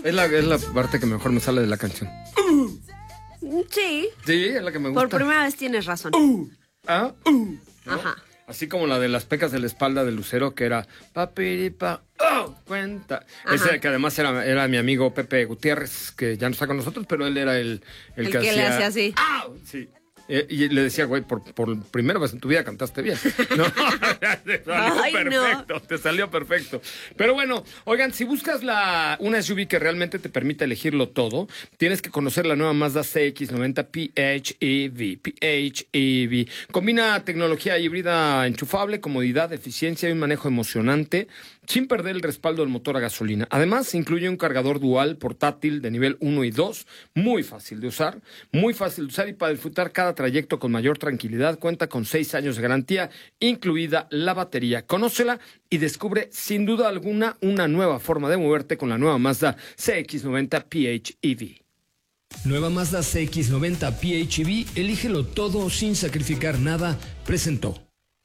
Es la parte que mejor me sale de la canción. Sí. Sí, es la que me gusta. Por primera vez tienes razón. ¿Ah? Ajá. Así como la de las pecas de la espalda de Lucero, que era papiripa, cuenta. Ajá. Ese que además era mi amigo Pepe Gutiérrez, que ya no está con nosotros, pero él era el El que que le hacía así. ¡Au! Sí. Y le decía, güey, por primera vez en tu vida cantaste bien. No, te salió Ay, perfecto, no. te salió perfecto. Pero bueno, oigan, si buscas una SUV que realmente te permita elegirlo todo, tienes que conocer la nueva Mazda CX-90 PHEV. PHEV. Combina tecnología híbrida enchufable, comodidad, eficiencia y un manejo emocionante, sin perder el respaldo del motor a gasolina. Además, incluye un cargador dual portátil de nivel 1 y 2, muy fácil de usar y para disfrutar cada trayecto con mayor tranquilidad. Cuenta con 6 años de garantía, incluida la batería. Conócela y descubre sin duda alguna una nueva forma de moverte con la nueva Mazda CX-90 PHEV. Nueva Mazda CX-90 PHEV, elígelo todo sin sacrificar nada, presentó.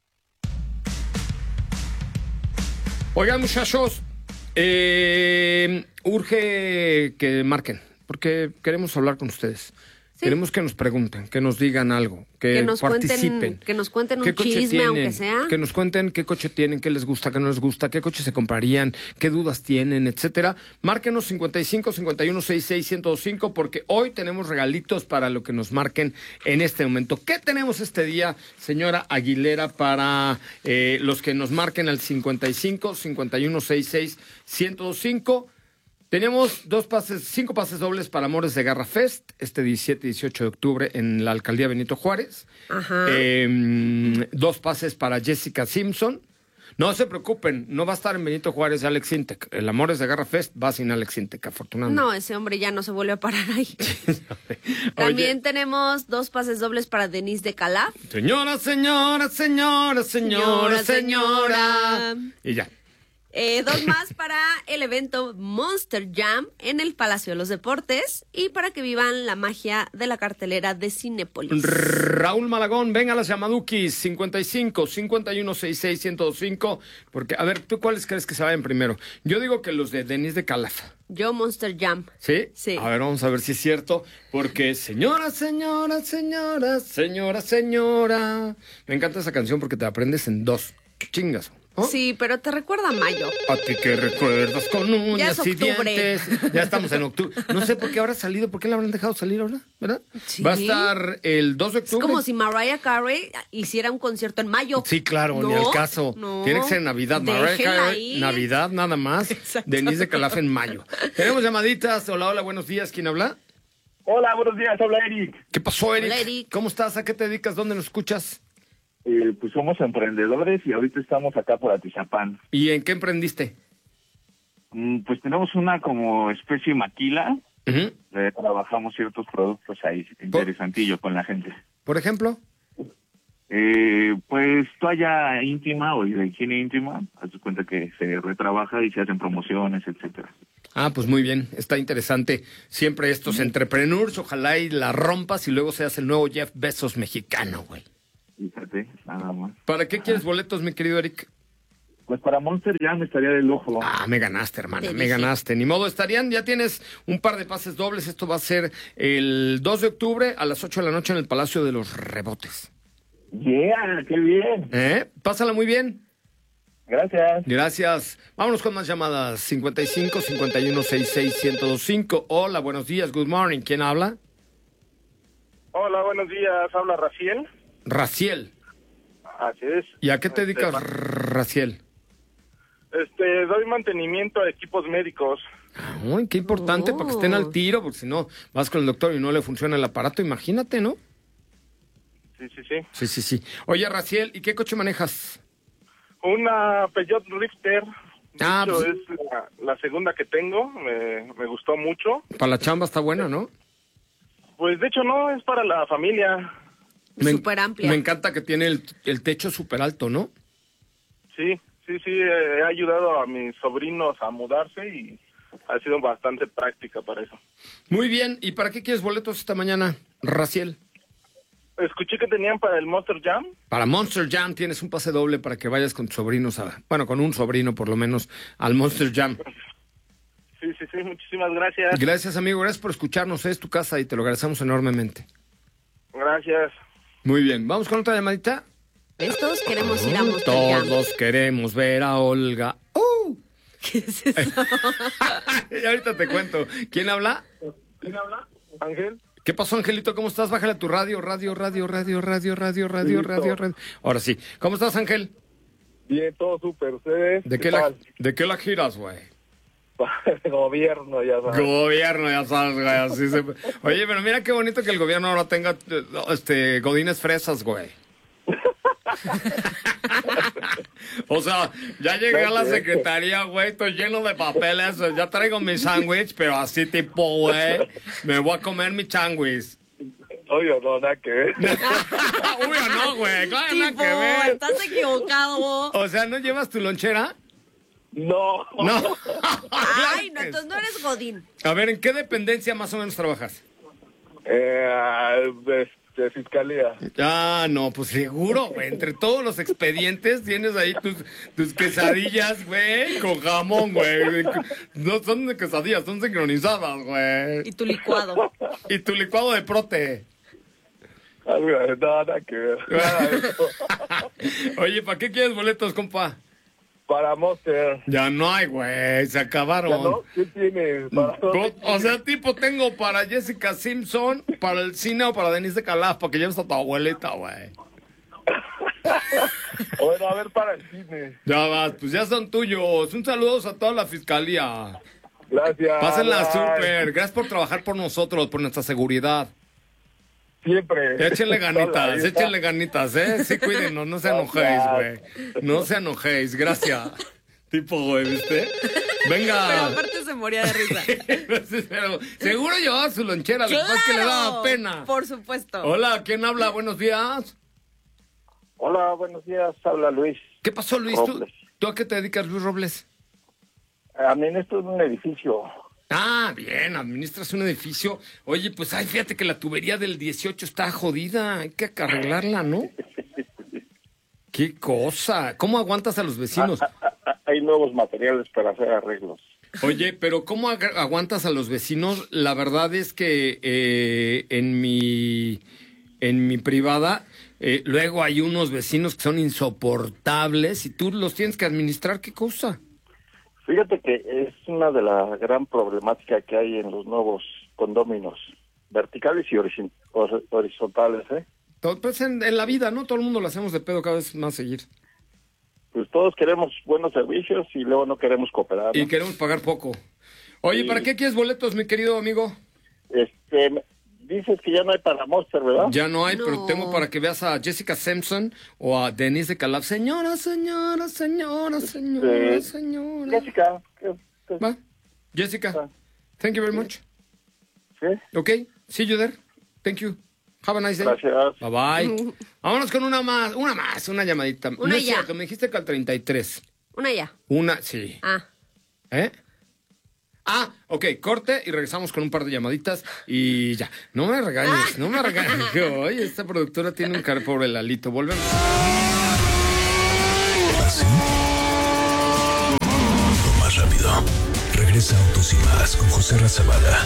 Oigan, muchachos, urge que marquen, porque queremos hablar con ustedes. Sí. Queremos que nos pregunten, que nos digan algo, que nos participen. Que nos cuenten un chisme, tienen, aunque sea. Que nos cuenten qué coche tienen, qué les gusta, qué no les gusta, qué coche se comprarían, qué dudas tienen, etcétera. Márquenos 55 51 66 1025, porque hoy tenemos regalitos para lo que nos marquen en este momento. ¿Qué tenemos este día, señora Aguilera, para los que nos marquen al 55 51 66 1025? Tenemos 5 pases dobles para Amores de Garra Fest, este 17 y 18 de octubre en la Alcaldía Benito Juárez. Ajá. 2 pases para Jessica Simpson. No se preocupen, no va a estar en Benito Juárez Alex Intec. El Amores de Garra Fest va sin Alex Intec, afortunadamente. No, ese hombre ya no se vuelve a parar ahí. También tenemos 2 pases dobles para Denise de Calaf. Señora. Y ya. 2 más para el evento Monster Jam en el Palacio de los Deportes y para que vivan la magia de la cartelera de Cinépolis. Raúl Malagón, venga a las llamadukis, 55 51 66 1025, porque, a ver, ¿tú cuáles crees que se vayan primero? Yo digo que los de Denise de Calaf. Yo Monster Jam. ¿Sí? Sí. A ver, vamos a ver si es cierto, porque señora. Me encanta esa canción porque te aprendes en 2 chingas. ¿Oh? Sí, pero te recuerda a mayo. A ti que recuerdas con uñas y octubre. dientes. Ya estamos en octubre. No sé por qué habrá salido, por qué la habrán dejado salir ahora, ¿verdad? Sí. Va a estar el 2 de octubre. Es como si Mariah Carey hiciera un concierto en mayo. Sí, claro, no, ni al caso. No. Tiene que ser en Navidad. Mariah Carey, Navidad nada más. Exacto. Denise de Calaf en mayo. Tenemos llamaditas. Hola, buenos días. ¿Quién habla? Hola, buenos días. Habla Eric. ¿Qué pasó, Eric? Hola, Eric. ¿Cómo estás? ¿A qué te dedicas? ¿Dónde nos escuchas? Pues somos emprendedores y ahorita estamos acá por Atizapán. ¿Y en qué emprendiste? Pues tenemos una como especie maquila. Uh-huh. Trabajamos ciertos productos ahí, interesantillo con la gente. ¿Por ejemplo? Pues toalla íntima o de higiene íntima. Haz de cuenta que se retrabaja y se hacen promociones, etcétera. Ah, pues muy bien, está interesante. Siempre estos entrepreneurs, ojalá y la rompas y luego seas el nuevo Jeff Bezos mexicano, güey. Fíjate, nada más. ¿Para qué quieres boletos, mi querido Eric? Pues para Monster Jam estaría de lujo. Ah, me ganaste, hermana, Te me dije. ganaste. Ni modo, ya tienes un par de pases dobles. Esto va a ser el 2 de octubre a las 8 de la noche en el Palacio de los Rebotes. Yeah, qué bien. Pásala muy bien. Gracias. Gracias. Vámonos con más llamadas. 55 51 66 1025. Hola, buenos días, good morning. ¿Quién habla? Hola, buenos días. Habla Rafael. Raciel. Así es. ¿Y a qué te dedicas, Raciel? Doy mantenimiento a equipos médicos. Uy, qué importante para que estén al tiro, porque si no vas con el doctor y no le funciona el aparato, imagínate, ¿no? Sí. Sí. Oye, Raciel, ¿y qué coche manejas? Una Peugeot Rifter. De hecho, pues, es la segunda que tengo. Me gustó mucho. Para la chamba está buena, ¿no? Pues de hecho no, es para la familia. Súper amplia. Me encanta que tiene el techo súper alto, ¿no? Sí. He ayudado a mis sobrinos a mudarse y ha sido bastante práctica para eso. Muy bien. ¿Y para qué quieres boletos esta mañana, Raciel? Escuché que tenían para el Monster Jam. Para Monster Jam tienes un pase doble para que vayas con tus sobrinos con un sobrino por lo menos, al Monster Jam. Sí. Sí, muchísimas gracias. Gracias, amigo. Gracias por escucharnos. Es tu casa y te lo agradecemos enormemente. Gracias. Muy bien. ¿Vamos con otra llamadita? Todos queremos ir a Monster Jam. Todos queremos ver a Olga. ¿Qué es eso? Y ahorita te cuento. ¿Quién habla? Ángel. ¿Qué pasó, Angelito? ¿Cómo estás? Bájale a tu radio. Ahora sí. ¿Cómo estás, Ángel? Bien, todo súper. ¿Ustedes? ¿De qué la giras, güey? Gobierno, ya sabes. Gobierno, ya sabes, güey. Así se... Oye, pero mira qué bonito que el gobierno ahora tenga godines fresas, güey. O sea, ya llegué a la secretaría, güey, estoy lleno de papeles, ya traigo mi sándwich, pero así tipo, güey, me voy a comer mi sándwich. Oye, no, nada que ver. Obvio no, güey, claro, nada que ver. Estás equivocado. O sea, ¿no llevas tu lonchera? No. No. Ay, no, entonces no eres godín. A ver, ¿en qué dependencia más o menos trabajas? De fiscalía. Ah, no, pues seguro, güey. Entre todos los expedientes tienes ahí tus quesadillas, güey, con jamón, güey. No son de quesadillas, son sincronizadas, güey. Y tu licuado. Y tu licuado de prote. Nada que ver. Oye, ¿para qué quieres boletos, compa? Para Monster. Ya no hay, güey, se acabaron. ¿Ya no? ¿Qué tienes? O sea, tipo, tengo para Jessica Simpson, para el cine o para Denise de Calaf, para que lleves a tu abuelita, güey. Bueno, a ver, para el cine. Ya vas, pues ya son tuyos. Un saludo a toda la fiscalía. Gracias. Pásenla Bye. súper. Gracias por trabajar por nosotros, por nuestra seguridad. Siempre. Échenle ganitas, ¿eh? Sí, cuídenos, no se enojéis, güey. No se enojéis, gracias. Tipo, güey, ¿viste? Venga. Pero aparte se moría de risa. Pero seguro llevaba su lonchera, lo que pasa es que le daba pena. Por supuesto. Hola, ¿quién habla? Buenos días. Hola, buenos días. Habla Luis. ¿Qué pasó, Luis? ¿Tú a qué te dedicas, Luis Robles? Administro un edificio. Ah, bien, administras un edificio. Oye, pues, ay, fíjate que la tubería del 18 está jodida. Hay que arreglarla, ¿no? ¡Qué cosa! ¿Cómo aguantas a los vecinos? Hay nuevos materiales para hacer arreglos. Oye, pero ¿cómo aguantas a los vecinos? La verdad es que en mi privada, luego hay unos vecinos que son insoportables y tú los tienes que administrar. ¿Qué cosa? Fíjate que es una de las gran problemáticas que hay en los nuevos condóminos, verticales y horizontales, ¿eh? Pues en la vida, ¿no? Todo el mundo lo hacemos de pedo cada vez más seguir. Pues todos queremos buenos servicios y luego no queremos cooperar, ¿no? Y queremos pagar poco. Oye, Sí. ¿para qué quieres boletos, mi querido amigo? Dices que ya no hay para Monster, ¿verdad? Ya no hay, No. pero tengo para que veas a Jessica Simpson o a Denise de Calaf. Señora. Jessica. Va. Jessica, thank you very much. ¿Sí? Okay, see you there. Thank you. Have a nice day. Gracias. Bye bye. Vámonos con una llamadita. Una No es ya. cierto, me dijiste que al 33. Una ya. Sí. Ah. ¿Eh? Ah, ok, corte y regresamos con un par de llamaditas y ya. No me regañes. Oye, esta productora tiene un pobre Lalito. Volvemos. Más rápido. Regresa Autos y Más con José Razabala.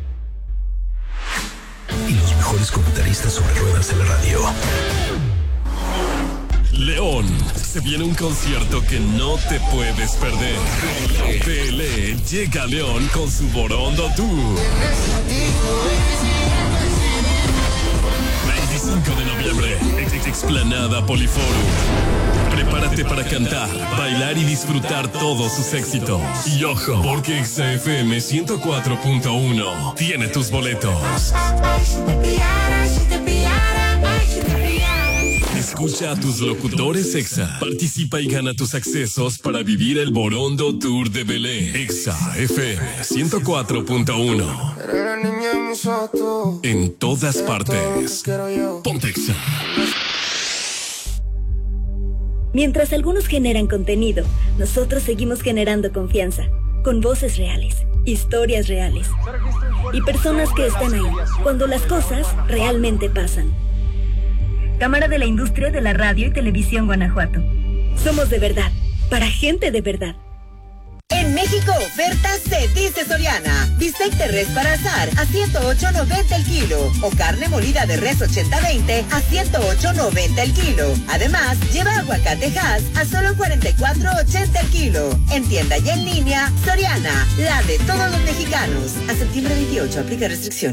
Y los mejores comentaristas sobre ruedas de la radio. León, se viene un concierto que no te puedes perder. Pelé llega a León con su Borondo Tour. 25 de noviembre, Explanada Poliforum. Prepárate para cantar, bailar y disfrutar todos sus éxitos. Y ojo, porque XFM 104.1 tiene tus boletos. Escucha a tus locutores Exa. Participa y gana tus accesos para vivir el Borondo Tour de Belé. Exa FM 104.1. En todas partes. Ponte Exa. Mientras algunos generan contenido, nosotros seguimos generando confianza. Con voces reales, historias reales y personas que están ahí cuando las cosas realmente pasan. Cámara de la Industria de la Radio y Televisión Guanajuato. Somos de verdad, para gente de verdad. En México México, ofertas se dice Soriana. Bistec de res para asar a 108.90 el kilo. O carne molida de res 80-20 a 108.90 el kilo. Además, lleva aguacate Hass a solo 44.80 el kilo. En tienda y en línea, Soriana, la de todos los mexicanos. A septiembre 28, aplica restricciones.